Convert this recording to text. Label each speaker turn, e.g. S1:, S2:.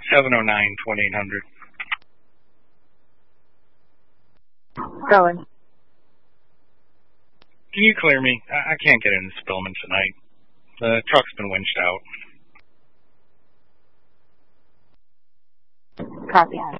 S1: 709-2800.
S2: Going.
S1: Can you clear me? I can't get into Spillman tonight. The truck's been winched out.
S2: Copy.